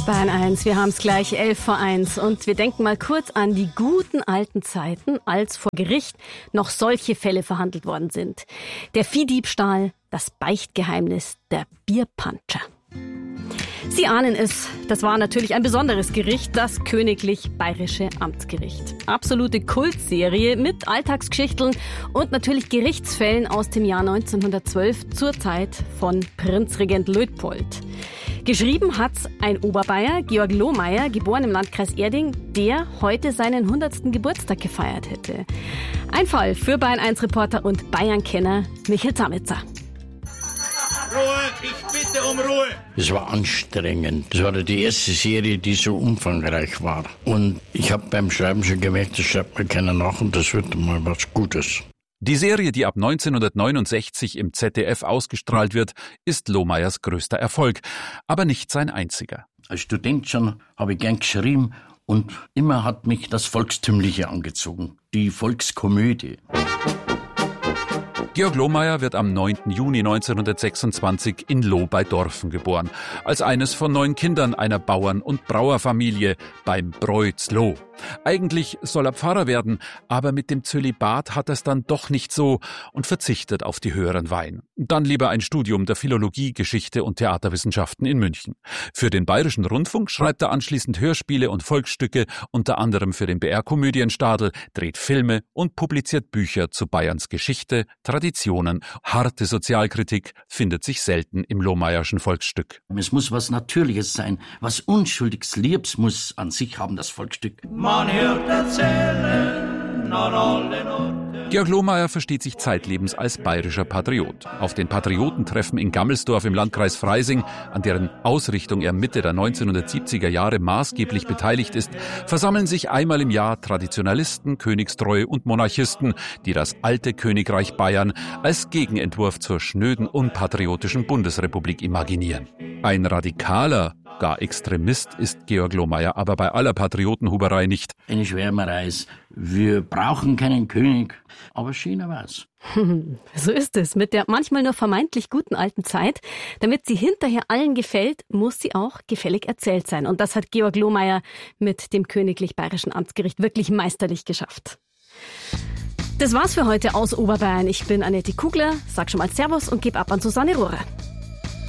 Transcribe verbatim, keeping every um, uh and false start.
Bayern eins, wir haben es gleich elf vor eins und wir denken mal kurz an die guten alten Zeiten, als vor Gericht noch solche Fälle verhandelt worden sind. Der Viehdiebstahl, das Beichtgeheimnis, der Bierpanscher. Sie ahnen es, das war natürlich ein besonderes Gericht, das Königlich Bayerische Amtsgericht. Absolute Kultserie mit Alltagsgeschichten und natürlich Gerichtsfällen aus dem Jahr neunzehnhundertzwölf zur Zeit von Prinzregent Luitpold. Geschrieben hat's ein Oberbayer, Georg Lohmeier, geboren im Landkreis Erding, der heute seinen hundertsten Geburtstag gefeiert hätte. Ein Fall für Bayern eins Reporter und Bayern-Kenner Michael Zametzer. Ruhe, ich bitte um Ruhe. Es war anstrengend. Das war die erste Serie, die so umfangreich war. Und ich habe beim Schreiben schon gemerkt, das schreibt mir keiner nach und das wird mal was Gutes. Die Serie, die ab neunzehnhundertneunundsechzig im Z D F ausgestrahlt wird, ist Lohmeiers größter Erfolg, aber nicht sein einziger. Als Student schon habe ich gern geschrieben und immer hat mich das Volkstümliche angezogen, die Volkskomödie. Georg Lohmeier wird am neunten Juni neunzehnhundertsechsundzwanzig in Loh bei Dorfen geboren, als eines von neun Kindern einer Bauern- und Brauerfamilie beim Breutz Loh. Eigentlich soll er Pfarrer werden, aber mit dem Zölibat hat er es dann doch nicht so und verzichtet auf die höheren Weihen. Dann lieber ein Studium der Philologie, Geschichte und Theaterwissenschaften in München. Für den Bayerischen Rundfunk schreibt er anschließend Hörspiele und Volksstücke, unter anderem für den B R-Komödienstadel, dreht Filme und publiziert Bücher zu Bayerns Geschichte, Traditionen. Harte Sozialkritik findet sich selten im Lohmeierschen Volksstück. Es muss was Natürliches sein, was Unschuldiges, Liebs muss an sich haben, das Volksstück. Man hört erzählen an allen Orten. Georg Lohmeier versteht sich zeitlebens als bayerischer Patriot. Auf den Patriotentreffen in Gammelsdorf im Landkreis Freising, an deren Ausrichtung er Mitte der neunzehnhundertsiebziger Jahre maßgeblich beteiligt ist, versammeln sich einmal im Jahr Traditionalisten, Königstreue und Monarchisten, die das alte Königreich Bayern als Gegenentwurf zur schnöden, unpatriotischen Bundesrepublik imaginieren. Ein radikaler, gar Extremist ist Georg Lohmeier aber bei aller Patriotenhuberei nicht. Eine Schwärmerei ist, wir brauchen keinen König, aber schöner war's. So ist es. Mit der manchmal nur vermeintlich guten alten Zeit. Damit sie hinterher allen gefällt, muss sie auch gefällig erzählt sein. Und das hat Georg Lohmeier mit dem Königlich Bayerischen Amtsgericht wirklich meisterlich geschafft. Das war's für heute aus Oberbayern. Ich bin Annette Kugler, sag schon mal Servus und geb ab an Susanne Rohrer.